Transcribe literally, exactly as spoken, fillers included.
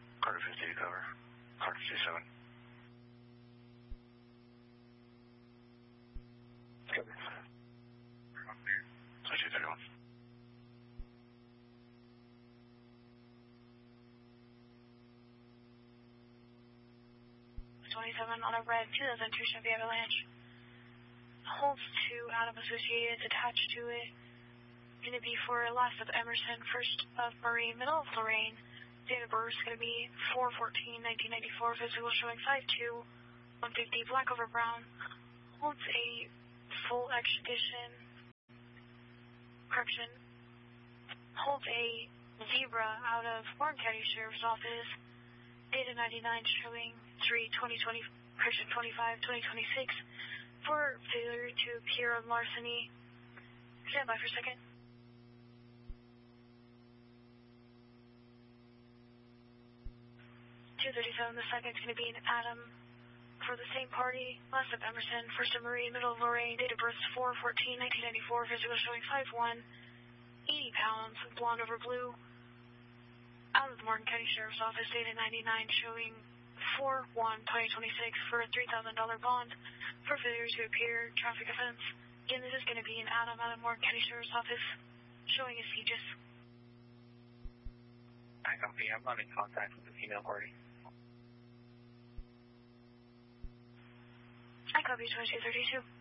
Carter fifty to cover. Carter two seven. Cover. twenty-two thirty-one. twenty-seven on a red two thousand two Chevy Avalanche. Holds two Adam Associated attached to it. Going to be for last of Emerson, first of Marie, middle of Lorraine. Date of birth is going to be four fourteen nineteen ninety-four. Physical showing five two, one fifty, black over brown. Holds a full extradition. Correction. Holds a zebra out of Warren County Sheriff's Office. Data ninety-nine showing three twenty twenty, correction twenty-five twenty twenty-six. For failure to appear on larceny. Stand by for a second. two thirty-seven, the second's going to be an Adam for the same party. Last of Emerson, first of Marie, middle of Lorraine. Date of birth four fourteen nineteen ninety-four. Physical showing five one, eighty pounds, blonde over blue. Out of the Morgan County Sheriff's Office, data ninety-nine showing four one twenty twenty-six for a three thousand dollar bond for failure to appear, traffic offense. Again, this is going to be an Adam out of Morgan County Sheriff's Office showing a Aegis. I copy. I'm not in contact with the female party. I copy twenty-two thirty-two.